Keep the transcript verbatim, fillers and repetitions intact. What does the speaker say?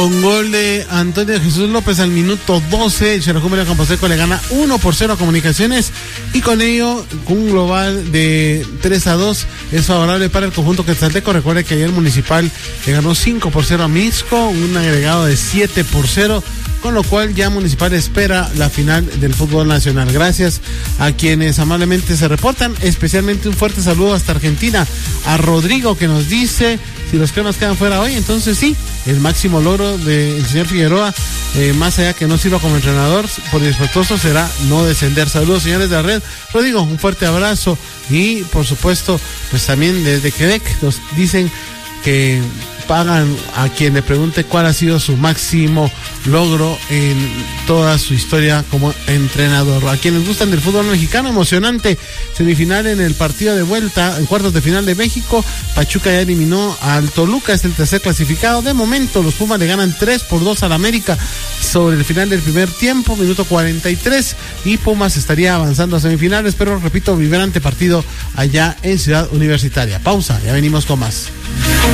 Con gol de Antonio Jesús López al minuto doce, el Xerajú de Camposeco le gana uno por cero a Comunicaciones y con ello, con un global de tres a dos, es favorable para el conjunto quetzalteco. Recuerde que ayer Municipal le ganó cinco por cero a Mixco, un agregado de siete por cero, con lo cual ya Municipal espera la final del fútbol nacional. Gracias a quienes amablemente se reportan, especialmente un fuerte saludo hasta Argentina, a Rodrigo, que nos dice: si los cremas quedan fuera hoy, entonces sí, el máximo logro del señor Figueroa, eh, más allá que no sirva como entrenador, por irrespetuoso, será no descender. Saludos, señores de la red. Rodrigo, un fuerte abrazo y, por supuesto, pues también desde Quebec nos dicen que pagan a quien le pregunte cuál ha sido su máximo logro en toda su historia como entrenador. A quienes gustan del fútbol mexicano, emocionante semifinal en el partido de vuelta en cuartos de final de México. Pachuca ya eliminó al Toluca, es el tercer clasificado. De momento los Pumas le ganan tres por dos al América sobre el final del primer tiempo, minuto cuarenta y tres, y Pumas estaría avanzando a semifinales, pero repito, vibrante partido allá en Ciudad Universitaria. Pausa, ya venimos con más.